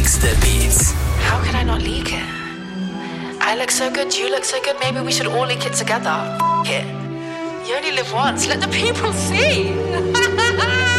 leaks the beats. How can I not leak it? I look so good, you look so good, maybe we should all leak it together. F it. You only live once, let the people see.